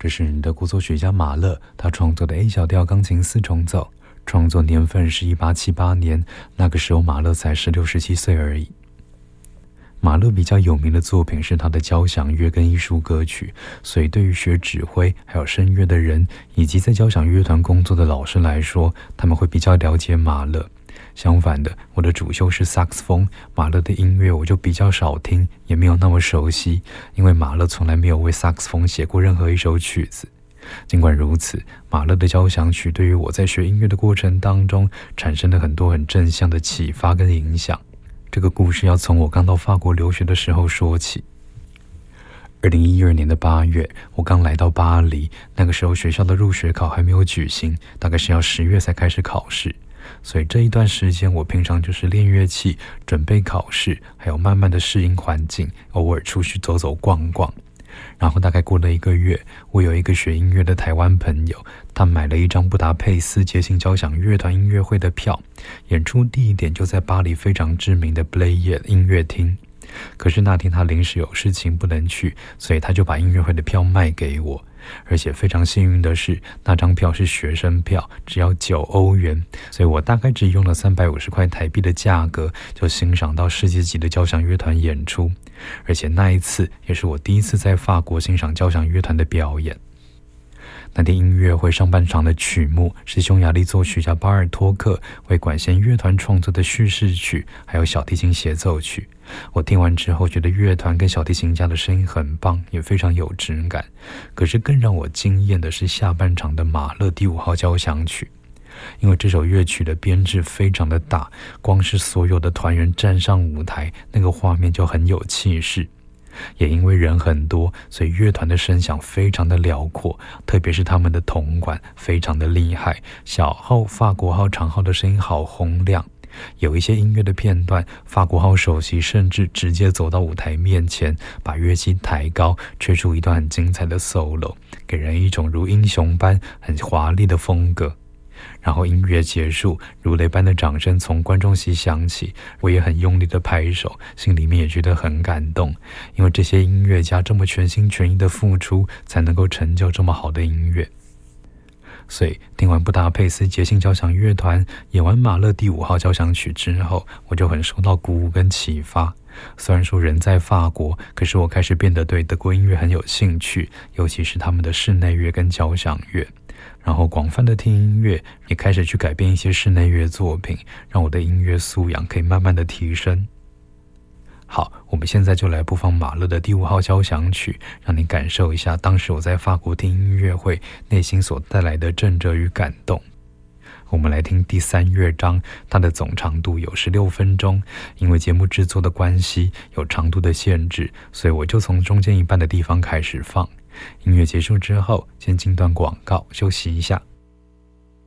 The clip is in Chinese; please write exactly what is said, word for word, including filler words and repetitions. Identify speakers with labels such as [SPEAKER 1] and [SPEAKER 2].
[SPEAKER 1] 这是德国作曲家马勒他创作的 A 小调钢琴四重奏，创作年份是一八七八年，那个时候马勒才十六、十七岁而已。马勒比较有名的作品是他的交响乐跟艺术歌曲，所以对于学指挥还有声乐的人，以及在交响乐团工作的老师来说，他们会比较了解马勒。相反的，我的主修是萨克斯风，马勒的音乐我就比较少听，也没有那么熟悉，因为马勒从来没有为萨克斯风写过任何一首曲子。尽管如此，马勒的交响曲对于我在学音乐的过程当中产生了很多很正向的启发跟影响。这个故事要从我刚到法国留学的时候说起。二零一二年的八月，我刚来到巴黎，那个时候学校的入学考还没有举行，大概是要十月才开始考试，所以这一段时间我平常就是练乐器，准备考试，还有慢慢的适应环境，偶尔出去走走逛逛。然后大概过了一个月，我有一个学音乐的台湾朋友，他买了一张布达佩斯节庆交响乐团音乐会的票，演出地点就在巴黎非常知名的 Play 音乐厅。可是那天他临时有事情不能去，所以他就把音乐会的票卖给我。而且非常幸运的是，那张票是学生票，只要九欧元，所以我大概只用了三百五十块台币的价格，就欣赏到世界级的交响乐团演出。而且那一次也是我第一次在法国欣赏交响乐团的表演。那天音乐会上半场的曲目是匈牙利作曲家巴尔托克为管弦乐团创作的叙事曲，还有小提琴协奏曲。我听完之后觉得乐团跟小提琴家的声音很棒，也非常有质感。可是更让我惊艳的是下半场的马勒第五号交响曲，因为这首乐曲的编制非常的大，光是所有的团员站上舞台，那个画面就很有气势。也因为人很多，所以乐团的声响非常的辽阔，特别是他们的铜管非常的厉害，小号、法国号、长号的声音好洪亮。有一些音乐的片段，法国号首席甚至直接走到舞台面前，把乐器抬高，吹出一段很精彩的 solo， 给人一种如英雄般很华丽的风格。然后音乐结束，如雷般的掌声从观众席响起，我也很用力的拍手，心里面也觉得很感动，因为这些音乐家这么全心全意的付出，才能够成就这么好的音乐。所以听完布达佩斯节庆交响乐团演完马勒第五号交响曲之后，我就很受到鼓舞跟启发。虽然说人在法国，可是我开始变得对德国音乐很有兴趣，尤其是他们的室内乐跟交响乐。然后广泛的听音乐，也开始去改编一些室内乐作品，让我的音乐素养可以慢慢的提升。好，我们现在就来播放马勒的第五号交响曲，让你感受一下当时我在法国听音乐会内心所带来的震慑与感动。我们来听第三乐章，它的总长度有十六分钟，因为节目制作的关系有长度的限制，所以我就从中间一半的地方开始放。音乐结束之后，先进段广告休息一下。